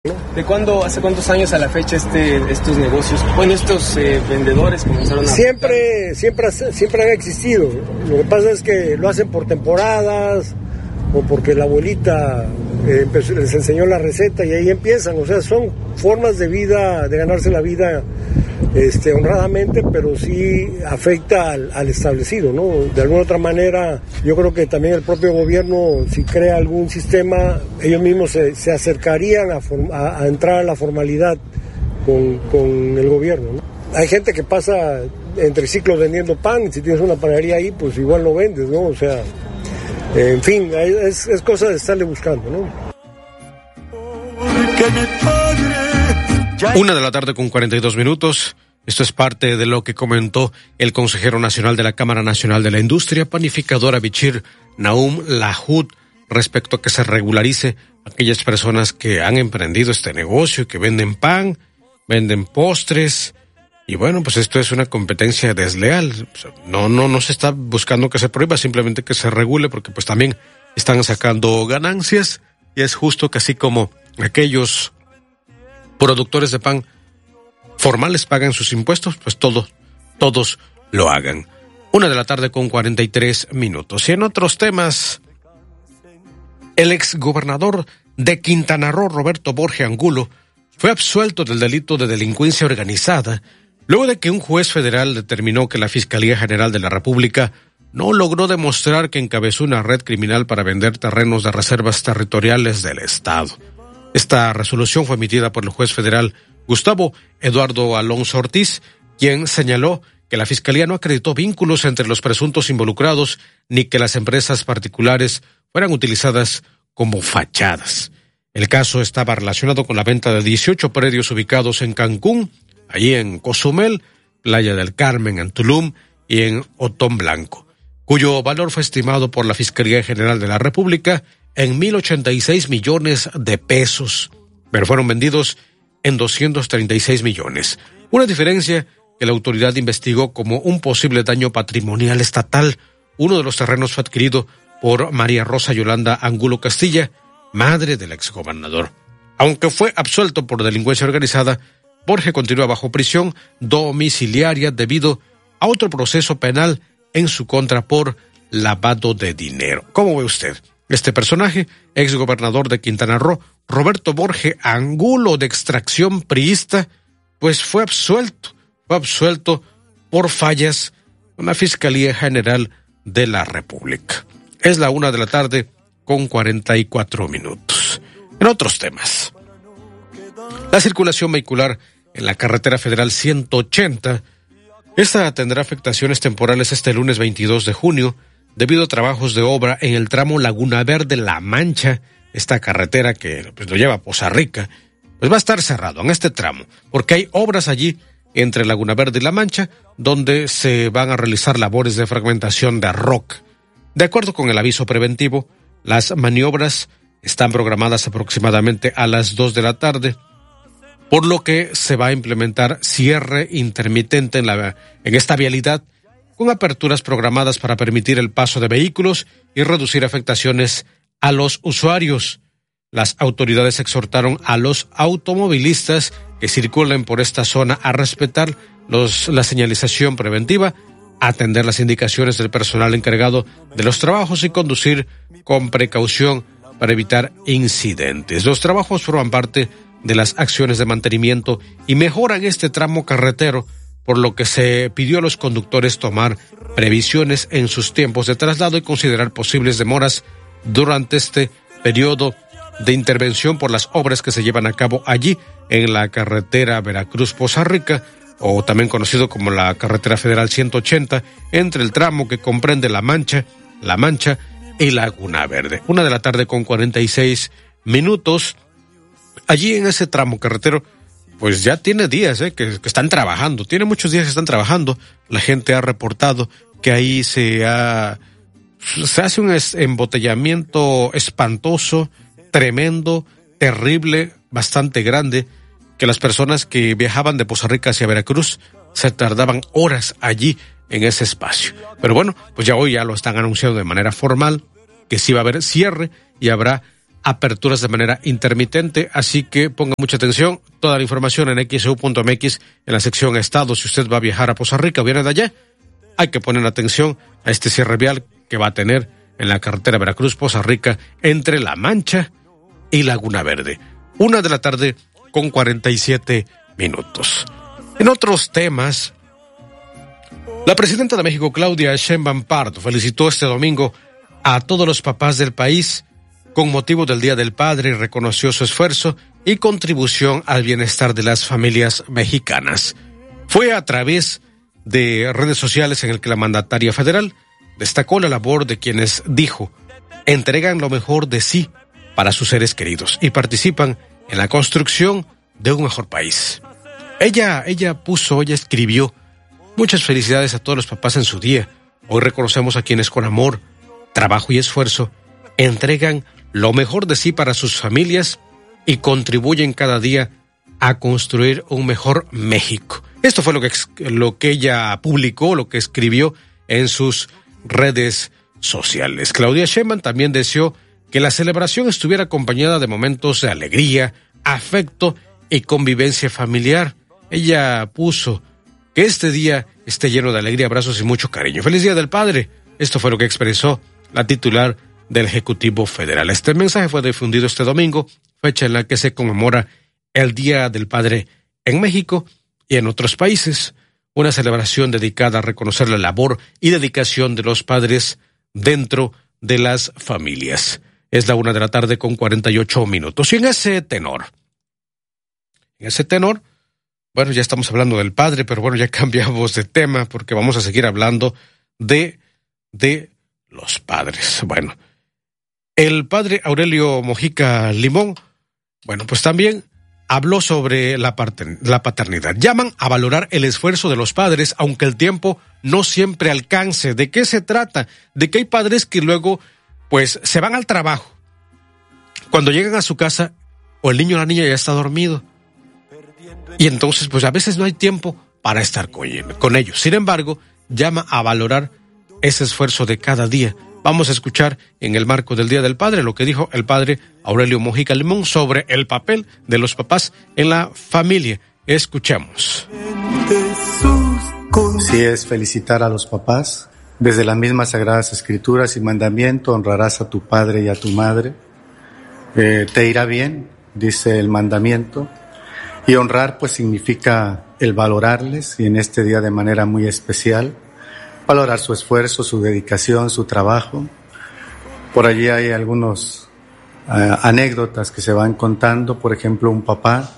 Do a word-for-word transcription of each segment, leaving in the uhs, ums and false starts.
¿De cuándo, hace cuántos años a la fecha este, estos negocios, bueno, estos eh, vendedores comenzaron a... Siempre, siempre, siempre han existido. Lo que pasa es que lo hacen por temporadas o porque la abuelita eh, empezó, les enseñó la receta y ahí empiezan. O sea, son formas de vida, de ganarse la vida este, honradamente, pero sí afecta al, al establecido, ¿no? De alguna otra manera, yo creo que también el propio gobierno, si crea algún sistema, ellos mismos se, se acercarían a, form, a, a entrar a la formalidad con, con el gobierno, ¿no? Hay gente que pasa entre ciclos vendiendo pan, y si tienes una panadería ahí, pues igual lo vendes, ¿no? O sea, eh, en fin, es, es cosa de estarle buscando, ¿no? Una de la tarde con cuarenta y dos minutos. Esto es parte de lo que comentó el consejero nacional de la Cámara Nacional de la Industria Panificadora Bichir, Nahum Lahud, respecto a que se regularice aquellas personas que han emprendido este negocio y que venden pan, venden postres. Y bueno, pues esto es una competencia desleal. No, no, no se está buscando que se prohíba, simplemente que se regule, porque pues también están sacando ganancias y es justo que así como aquellos productores de pan formales pagan sus impuestos, pues todos, todos lo hagan. Una de la tarde con cuarenta y tres minutos. Y en otros temas, el exgobernador de Quintana Roo, Roberto Borge Angulo, fue absuelto del delito de delincuencia organizada, luego de que un juez federal determinó que la Fiscalía General de la República no logró demostrar que encabezó una red criminal para vender terrenos de reservas territoriales del Estado. Esta resolución fue emitida por el juez federal Gustavo Eduardo Alonso Ortiz, quien señaló que la Fiscalía no acreditó vínculos entre los presuntos involucrados ni que las empresas particulares fueran utilizadas como fachadas. El caso estaba relacionado con la venta de dieciocho predios ubicados en Cancún, allí en Cozumel, Playa del Carmen, en Tulum y en Otón Blanco, cuyo valor fue estimado por la Fiscalía General de la República en mil ochenta y seis millones de pesos, pero fueron vendidos en doscientos treinta y seis millones. Una diferencia que la autoridad investigó como un posible daño patrimonial estatal. Uno de los terrenos fue adquirido por María Rosa Yolanda Angulo Castilla, madre del exgobernador. Aunque fue absuelto por delincuencia organizada, Borge continúa bajo prisión domiciliaria debido a otro proceso penal en su contra por lavado de dinero. ¿Cómo ve usted? Este personaje, exgobernador de Quintana Roo, Roberto Borge Angulo, de extracción priista, pues fue absuelto, fue absuelto por fallas con la Fiscalía General de la República. Es la una de la tarde con cuarenta y cuatro minutos. En otros temas, la circulación vehicular en la carretera federal ciento ochenta, esta tendrá afectaciones temporales este lunes veintidós de junio, debido a trabajos de obra en el tramo Laguna Verde La Mancha. Esta carretera que pues, lo lleva a Poza Rica, pues va a estar cerrado en este tramo, porque hay obras allí entre Laguna Verde y La Mancha, donde se van a realizar labores de fragmentación de roca. De acuerdo con el aviso preventivo, las maniobras están programadas aproximadamente a las dos de la tarde, por lo que se va a implementar cierre intermitente en, la, en esta vialidad, con aperturas programadas para permitir el paso de vehículos y reducir afectaciones a los usuarios. Las autoridades exhortaron a los automovilistas que circulen por esta zona a respetar los, la señalización preventiva, atender las indicaciones del personal encargado de los trabajos y conducir con precaución para evitar incidentes. Los trabajos forman parte de las acciones de mantenimiento y mejoran este tramo carretero, por lo que se pidió a los conductores tomar previsiones en sus tiempos de traslado y considerar posibles demoras durante este periodo de intervención por las obras que se llevan a cabo allí en la carretera Veracruz-Poza Rica, o también conocido como la carretera federal ciento ochenta, entre el tramo que comprende La Mancha, La Mancha y Laguna Verde. Una de la tarde con cuarenta y seis minutos. Allí en ese tramo carretero, pues ya tiene días eh, que, que están trabajando, tiene muchos días que están trabajando. La gente ha reportado que ahí se ha, se hace un embotellamiento espantoso, tremendo, terrible, bastante grande, que las personas que viajaban de Poza Rica hacia Veracruz se tardaban horas allí en ese espacio. Pero bueno, pues ya hoy ya lo están anunciando de manera formal, que sí va a haber cierre y habrá aperturas de manera intermitente, así que ponga mucha atención. Toda la información en x e u punto m x en la sección Estado. Si usted va a viajar a Poza Rica o viene de allá, hay que poner atención a este cierre vial que va a tener en la carretera Veracruz-Poza Rica entre La Mancha y Laguna Verde. Una de la tarde con cuarenta y siete minutos. En otros temas, la presidenta de México, Claudia Sheinbaum Pardo, felicitó este domingo a todos los papás del país con motivo del Día del Padre y reconoció su esfuerzo y contribución al bienestar de las familias mexicanas. Fue a través de redes sociales en el que la mandataria federal destacó la labor de quienes, dijo, entregan lo mejor de sí para sus seres queridos y participan en la construcción de un mejor país. Ella, ella puso, ella escribió, muchas felicidades a todos los papás en su día. Hoy reconocemos a quienes con amor, trabajo y esfuerzo entregan lo mejor de sí para sus familias y contribuyen cada día a construir un mejor México. Esto fue lo que, lo que ella publicó, lo que escribió en sus redes sociales. Claudia Sheinbaum también deseó que la celebración estuviera acompañada de momentos de alegría, afecto y convivencia familiar. Ella puso que este día esté lleno de alegría, abrazos y mucho cariño. ¡Feliz Día del Padre! Esto fue lo que expresó la titular del Ejecutivo Federal. Este mensaje fue difundido este domingo, fecha en la que se conmemora el Día del Padre en México y en otros países, una celebración dedicada a reconocer la labor y dedicación de los padres dentro de las familias. Es la una de la tarde con cuarenta y ocho minutos. Y en ese tenor, en ese tenor, bueno, ya estamos hablando del padre, pero bueno, ya cambiamos de tema porque vamos a seguir hablando de, de los padres. Bueno, el padre Aurelio Mojica Limón, bueno, pues también habló sobre la, pater- la paternidad. Llaman a valorar el esfuerzo de los padres, aunque el tiempo no siempre alcance. ¿De qué se trata? De que hay padres que luego, pues, se van al trabajo. Cuando llegan a su casa, o el niño o la niña ya está dormido. Y entonces, pues, a veces no hay tiempo para estar con ellos. Sin embargo, llama a valorar ese esfuerzo de cada día. Vamos a escuchar en el marco del Día del Padre lo que dijo el padre Aurelio Mojica Limón sobre el papel de los papás en la familia. Escuchemos. Sí, es felicitar a los papás. Desde las mismas Sagradas Escrituras y mandamiento, honrarás a tu padre y a tu madre. Eh, te irá bien, dice el mandamiento. Y honrar pues significa el valorarles, y en este día de manera muy especial. Valorar su esfuerzo, su dedicación, su trabajo. Por allí hay algunos uh, anécdotas que se van contando. Por ejemplo, un papá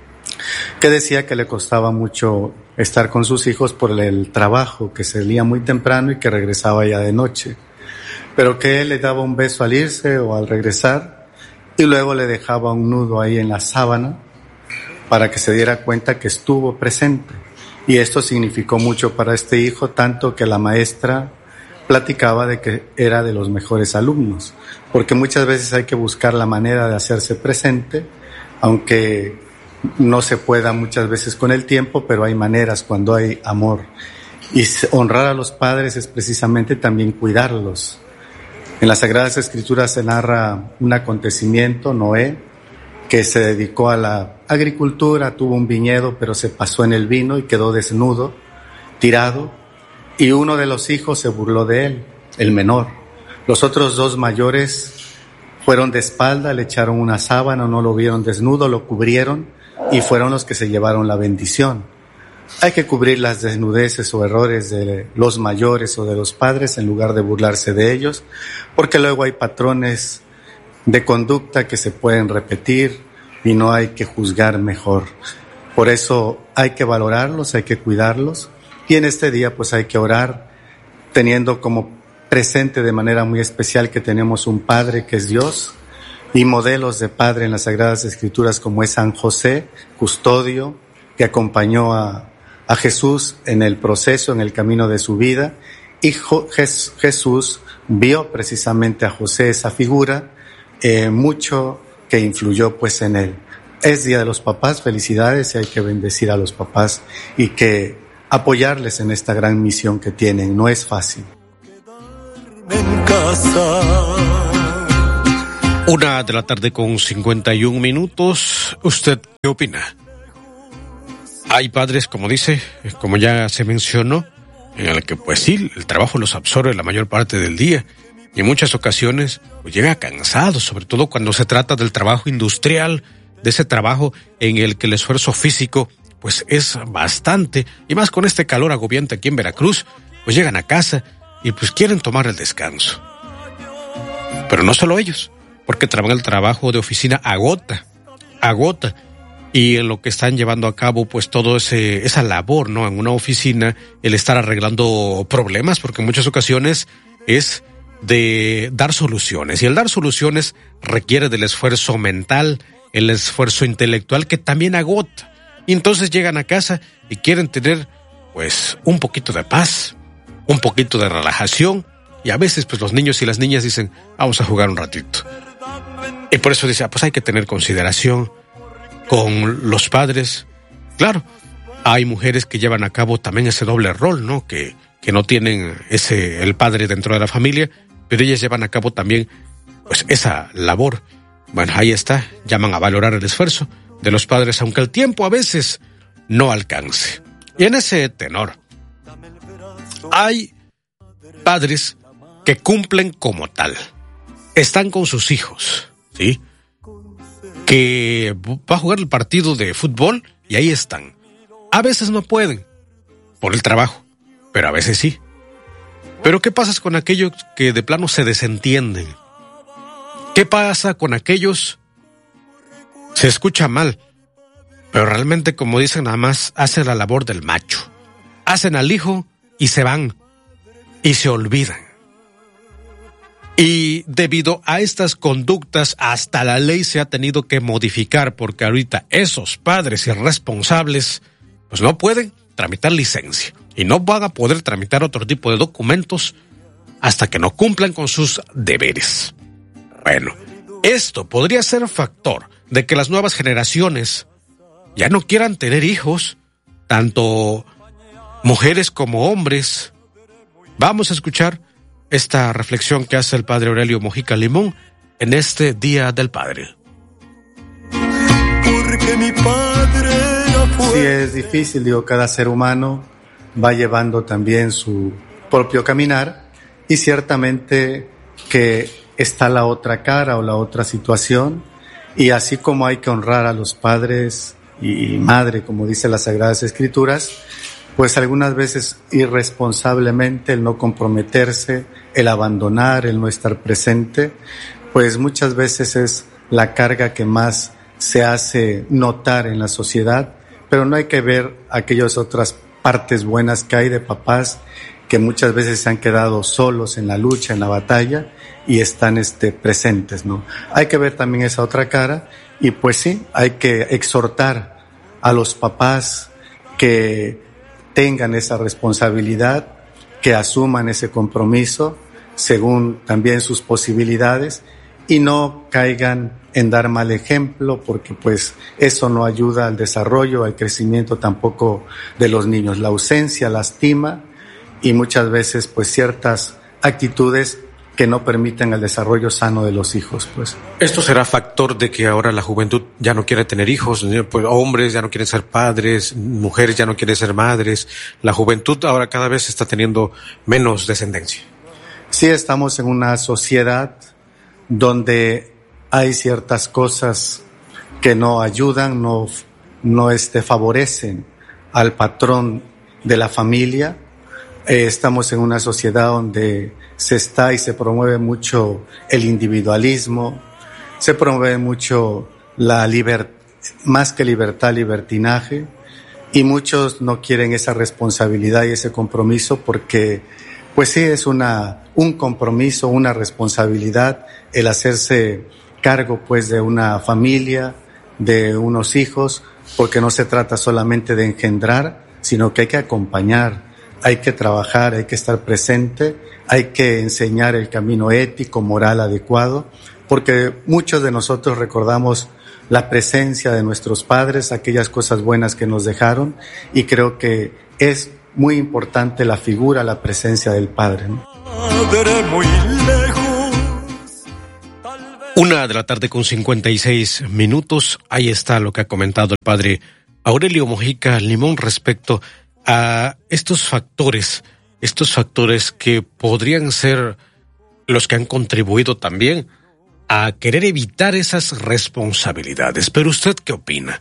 que decía que le costaba mucho estar con sus hijos por el trabajo, que salía muy temprano y que regresaba ya de noche. Pero que él le daba un beso al irse o al regresar y luego le dejaba un nudo ahí en la sábana para que se diera cuenta que estuvo presente. Y esto significó mucho para este hijo, tanto que la maestra platicaba de que era de los mejores alumnos, porque muchas veces hay que buscar la manera de hacerse presente, aunque no se pueda muchas veces con el tiempo, pero hay maneras cuando hay amor. Y honrar a los padres es precisamente también cuidarlos. En las Sagradas Escrituras se narra un acontecimiento, Noé, que se dedicó a la agricultura, tuvo un viñedo, pero se pasó en el vino y quedó desnudo, tirado, y uno de los hijos se burló de él, el menor. Los otros dos mayores fueron de espalda, le echaron una sábana, no lo vieron desnudo, lo cubrieron y fueron los que se llevaron la bendición. Hay que cubrir las desnudeces o errores de los mayores o de los padres en lugar de burlarse de ellos, porque luego hay patrones de conducta que se pueden repetir y no hay que juzgar mejor. Por eso hay que valorarlos, hay que cuidarlos, y en este día pues hay que orar teniendo como presente de manera muy especial que tenemos un Padre que es Dios, y modelos de Padre en las Sagradas Escrituras como es San José, custodio, que acompañó a, a Jesús en el proceso, en el camino de su vida, y Jo- Jes- Jesús vio precisamente a José, esa figura, Eh, mucho que influyó pues en él. Es Día de los Papás, felicidades, y hay que bendecir a los papás y que apoyarles en esta gran misión que tienen. No es fácil. En casa, Una de la tarde con cincuenta y un minutos. ¿Usted qué opina? Hay padres, como dice, como ya se mencionó, en el que pues sí, el trabajo los absorbe la mayor parte del día y en muchas ocasiones pues, llega cansado, sobre todo cuando se trata del trabajo industrial, de ese trabajo en el que el esfuerzo físico pues es bastante, y más con este calor agobiante aquí en Veracruz, pues llegan a casa y pues quieren tomar el descanso. Pero no solo ellos, porque trabajan el trabajo de oficina agota, agota, y en lo que están llevando a cabo, pues todo ese, esa labor, ¿no? En una oficina, el estar arreglando problemas, porque en muchas ocasiones es de dar soluciones, y el dar soluciones requiere del esfuerzo mental, el esfuerzo intelectual que también agota, y entonces llegan a casa y quieren tener, pues, un poquito de paz, un poquito de relajación, y a veces, pues, los niños y las niñas dicen, vamos a jugar un ratito. Y por eso dice, ah, pues hay que tener consideración con los padres. Claro, hay mujeres que llevan a cabo también ese doble rol, ¿no? Que, que no tienen ese, el padre dentro de la familia, pero ellas llevan a cabo también, pues, esa labor. Bueno, ahí está, llaman a valorar el esfuerzo de los padres, aunque el tiempo a veces no alcance. Y en ese tenor, hay padres que cumplen como tal. Están con sus hijos, ¿sí? Que va a jugar el partido de fútbol y ahí están. A veces no pueden por el trabajo, pero a veces sí. Pero ¿qué pasa con aquellos que de plano se desentienden? ¿Qué pasa con aquellos? Se escucha mal, pero realmente, como dicen, nada más hacen la labor del macho. Hacen al hijo y se van y se olvidan. Y debido a estas conductas, hasta la ley se ha tenido que modificar, porque ahorita esos padres irresponsables pues no pueden tramitar licencia y no van a poder tramitar otro tipo de documentos hasta que no cumplan con sus deberes. Bueno, esto podría ser factor de que las nuevas generaciones ya no quieran tener hijos, tanto mujeres como hombres. Vamos a escuchar esta reflexión que hace el padre Aurelio Mojica Limón en este Día del Padre. Porque mi padre fue... Sí, es difícil, digo, cada ser humano va llevando también su propio caminar, y ciertamente que está la otra cara o la otra situación, y así como hay que honrar a los padres y madre, como dice las Sagradas Escrituras, pues algunas veces irresponsablemente el no comprometerse, el abandonar, el no estar presente, pues muchas veces es la carga que más se hace notar en la sociedad, pero no hay que ver aquellas otras partes buenas que hay de papás que muchas veces se han quedado solos en la lucha, en la batalla, y están este, presentes, ¿no? Hay que ver también esa otra cara, y pues sí, hay que exhortar a los papás que tengan esa responsabilidad, que asuman ese compromiso según también sus posibilidades, y no caigan en dar mal ejemplo, porque pues eso no ayuda al desarrollo, al crecimiento tampoco de los niños. La ausencia lastima, y muchas veces pues ciertas actitudes que no permiten el desarrollo sano de los hijos, pues. ¿Esto será factor de que ahora la juventud ya no quiere tener hijos? Pues hombres ya no quieren ser padres, mujeres ya no quieren ser madres. La juventud ahora cada vez está teniendo menos descendencia. Sí, estamos en una sociedad donde hay ciertas cosas que no ayudan, no, no este, favorecen al patrón de la familia. Eh, estamos en una sociedad donde se está y se promueve mucho el individualismo, se promueve mucho la libertad, más que libertad, libertinaje, y muchos no quieren esa responsabilidad y ese compromiso porque, pues sí, es una, un compromiso, una responsabilidad el hacerse cargo, pues, de una familia, de unos hijos, porque no se trata solamente de engendrar, sino que hay que acompañar, hay que trabajar, hay que estar presente, hay que enseñar el camino ético, moral adecuado, porque muchos de nosotros recordamos la presencia de nuestros padres, aquellas cosas buenas que nos dejaron, y creo que es muy importante la figura, la presencia del padre, ¿no? Una de la tarde con cincuenta y seis minutos. Ahí está lo que ha comentado el padre Aurelio Mojica Limón respecto a estos factores, estos factores que podrían ser los que han contribuido también a querer evitar esas responsabilidades. Pero ¿usted qué opina?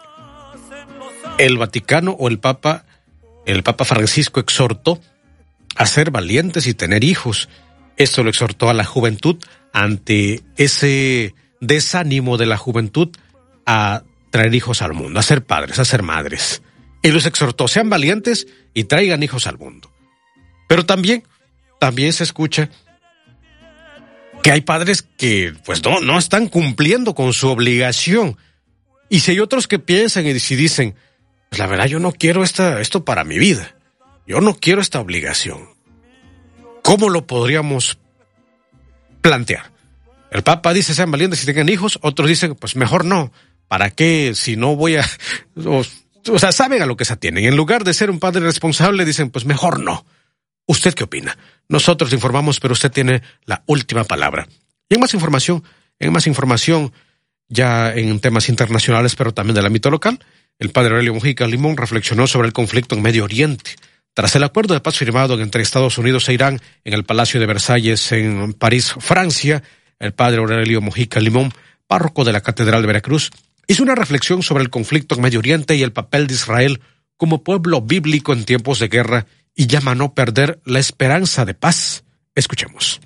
El Vaticano o el Papa, el Papa Francisco exhortó a ser valientes y tener hijos. Esto lo exhortó a la juventud ante ese desánimo de la juventud a traer hijos al mundo, a ser padres, a ser madres. Y los exhortó, sean valientes y traigan hijos al mundo. Pero también, también se escucha que hay padres que pues no, no están cumpliendo con su obligación. Y si hay otros que piensan y si dicen, pues la verdad yo no quiero esta, esto para mi vida, yo no quiero esta obligación. ¿Cómo lo podríamos plantear? El Papa dice sean valientes y tengan hijos, otros dicen pues mejor no, ¿para qué si no voy a...? O, o sea, saben a lo que se atienen. En lugar de ser un padre responsable dicen pues mejor no. ¿Usted qué opina? Nosotros le informamos, pero usted tiene la última palabra. Y en más información, en más información, ya en temas internacionales, pero también del ámbito local, el padre Aurelio Mojica Limón reflexionó sobre el conflicto en Medio Oriente. Tras el acuerdo de paz firmado entre Estados Unidos e Irán en el Palacio de Versalles en París, Francia, el padre Aurelio Mojica Limón, párroco de la Catedral de Veracruz, hizo una reflexión sobre el conflicto en Medio Oriente y el papel de Israel como pueblo bíblico en tiempos de guerra y llama a no perder la esperanza de paz. Escuchemos.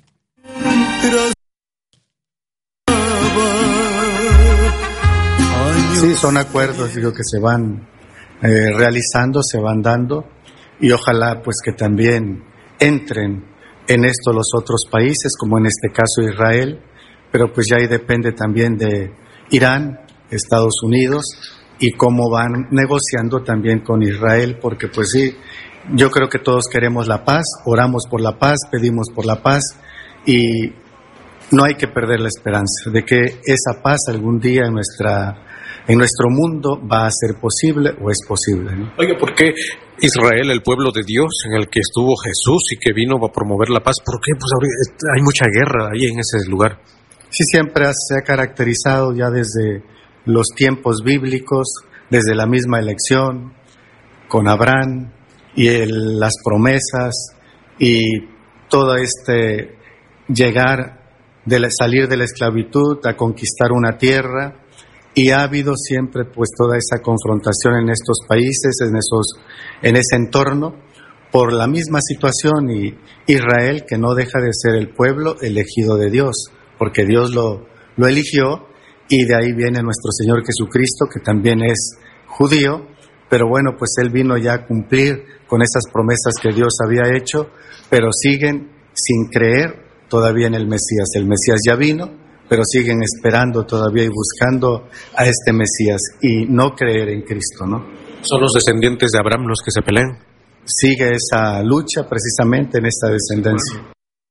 Sí, son acuerdos, digo, que se van eh, realizando, se van dando. Y ojalá pues que también entren en esto los otros países, como en este caso Israel, pero pues ya ahí depende también de Irán, Estados Unidos, y cómo van negociando también con Israel, porque pues sí, yo creo que todos queremos la paz, oramos por la paz, pedimos por la paz, y no hay que perder la esperanza de que esa paz algún día en nuestra en nuestro mundo va a ser posible o es posible, ¿no? Oiga, ¿por qué Israel, el pueblo de Dios en el que estuvo Jesús y que vino a promover la paz, por qué pues ahora hay mucha guerra ahí en ese lugar? Sí, siempre se ha caracterizado ya desde los tiempos bíblicos, desde la misma elección, con Abraham y el, las promesas y todo este llegar, de la, salir de la esclavitud a conquistar una tierra. Y ha habido siempre pues toda esa confrontación en estos países, en esos, en ese entorno, por la misma situación, y Israel que no deja de ser el pueblo elegido de Dios, porque Dios lo, lo eligió, y de ahí viene nuestro Señor Jesucristo, que también es judío, pero bueno, pues Él vino ya a cumplir con esas promesas que Dios había hecho, pero siguen sin creer todavía en el Mesías. El Mesías ya vino, pero siguen esperando todavía y buscando a este Mesías y no creer en Cristo, ¿no? ¿Son los descendientes de Abraham los que se pelean? Sigue esa lucha precisamente en esta descendencia.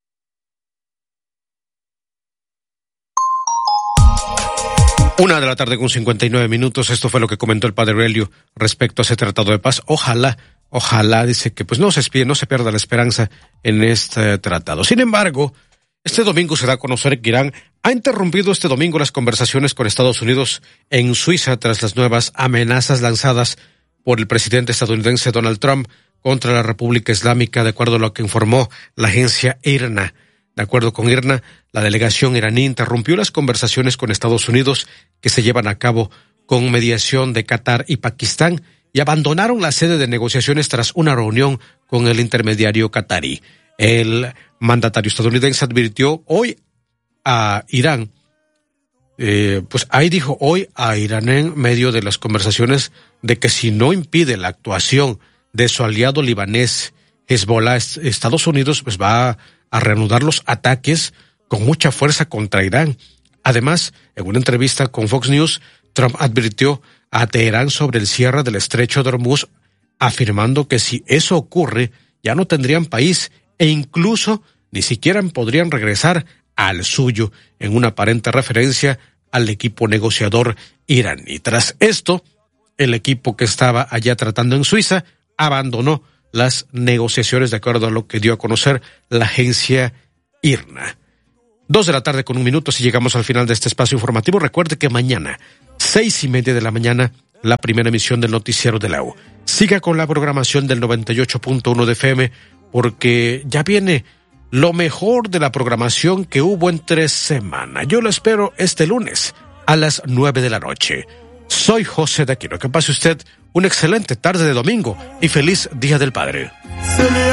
Una de la tarde con cincuenta y nueve minutos, esto fue lo que comentó el padre Aurelio respecto a ese tratado de paz. Ojalá, ojalá, dice que pues no se espie, no se pierda la esperanza en este tratado. Sin embargo, este domingo se da a conocer que Irán ha interrumpido este domingo las conversaciones con Estados Unidos en Suiza tras las nuevas amenazas lanzadas por el presidente estadounidense Donald Trump contra la República Islámica, de acuerdo a lo que informó la agencia IRNA. De acuerdo con IRNA, la delegación iraní interrumpió las conversaciones con Estados Unidos que se llevan a cabo con mediación de Qatar y Pakistán y abandonaron la sede de negociaciones tras una reunión con el intermediario qatarí. El mandatario estadounidense advirtió hoy a Irán, eh, pues ahí dijo hoy a Irán en medio de las conversaciones de que si no impide la actuación de su aliado libanés Hezbollah, Estados Unidos pues va a, a reanudar los ataques con mucha fuerza contra Irán. Además, en una entrevista con Fox News, Trump advirtió a Teherán sobre el cierre del estrecho de Hormuz, afirmando que si eso ocurre, ya no tendrían país e incluso ni siquiera podrían regresar al suyo, en una aparente referencia al equipo negociador iraní. Tras esto, el equipo que estaba allá tratando en Suiza abandonó las negociaciones, de acuerdo a lo que dio a conocer la agencia IRNA. Dos de la tarde con un minuto, si llegamos al final de este espacio informativo. Recuerde que mañana, seis y media de la mañana, la primera emisión del noticiero de la U. Siga con la programación del noventa y ocho punto uno de F M, porque ya viene lo mejor de la programación que hubo en tres semanas. Yo lo espero este lunes a las nueve de la noche. Soy José de Aquino. Que pase usted una excelente tarde de domingo y feliz Día del Padre.